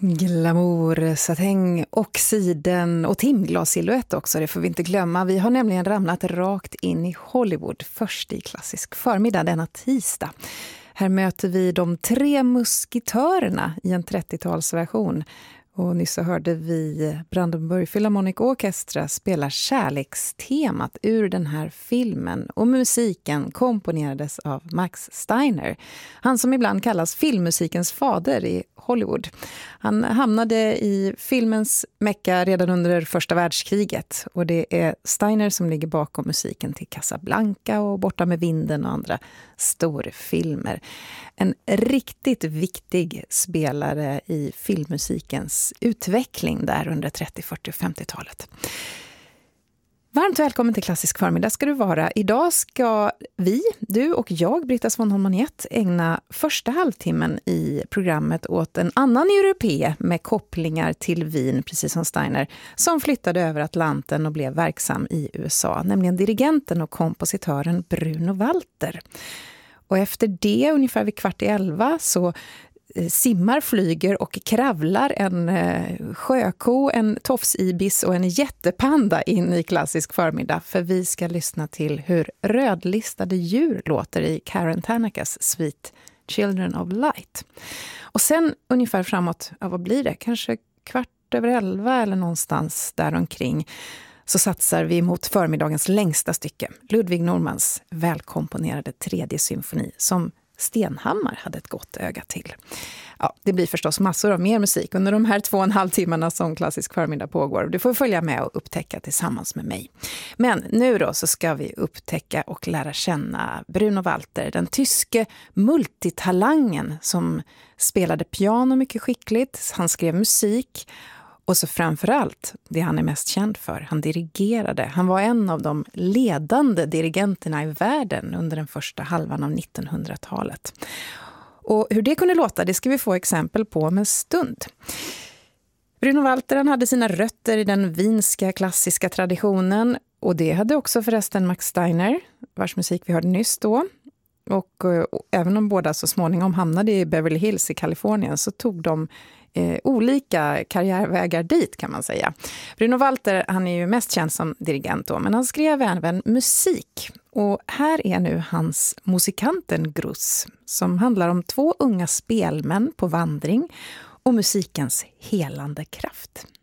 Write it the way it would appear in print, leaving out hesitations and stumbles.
Glamour, satäng, oxiden och timglassilhuett också, det får vi inte glömma. Vi har nämligen ramlat rakt in i Hollywood först i klassisk förmiddag denna tisdag. Här möter vi de 3 musketörerna i en 30-talsversion. Och nyss så hörde vi Brandenburg Philharmonic Orchestra spela kärlekstemat ur den här filmen. Och musiken komponerades av Max Steiner. Han som ibland kallas filmmusikens fader i Hollywood. Han hamnade i filmens mecka redan under första världskriget. Och det är Steiner som ligger bakom musiken till Casablanca och Borta med vinden och andra storfilmer. En riktigt viktig spelare i filmmusikens utveckling där under 30-, 40- och 50-talet. Varmt välkommen till Klassisk förmiddag ska du vara. Idag ska vi, du och jag, Britta Svonholm-Monette, ägna första halvtimmen i programmet åt en annan europé med kopplingar till Wien, precis som Steiner, som flyttade över Atlanten och blev verksam i USA, nämligen dirigenten och kompositören Bruno Walter. Och efter det, ungefär vid 10:15, så simmar, flyger och kravlar en sjöko, en tofsibis och en jättepanda in i klassisk förmiddag. För vi ska lyssna till hur rödlistade djur låter i Karen Tanakas suite Children of Light. Och sen ungefär framåt, vad blir det? Kanske 11:15 eller någonstans däromkring. Så satsar vi mot förmiddagens längsta stycke. Ludwig Normans välkomponerade 3:e symfoni som Stenhammar hade ett gott öga till. Ja, det blir förstås massor av mer musik under de här 2,5 timmarna som klassisk förmiddag pågår. Du får följa med och upptäcka tillsammans med mig. Men nu då så ska vi upptäcka och lära känna Bruno Walter, den tyske multitalangen som spelade piano mycket skickligt. Han skrev musik. Och så framförallt, det han är mest känd för, han dirigerade. Han var en av de ledande dirigenterna i världen under den första halvan av 1900-talet. Och hur det kunde låta, det ska vi få exempel på om en stund. Bruno Walter, han hade sina rötter i den wienska klassiska traditionen. Och det hade också förresten Max Steiner, vars musik vi hörde nyss då. Och även om båda så småningom hamnade i Beverly Hills i Kalifornien så tog de olika karriärvägar dit, kan man säga. Bruno Walter, han är ju mest känd som dirigent då, men han skrev även musik. Och här är nu hans Musikantengruß, som handlar om 2 unga spelmän på vandring och musikens helande kraft.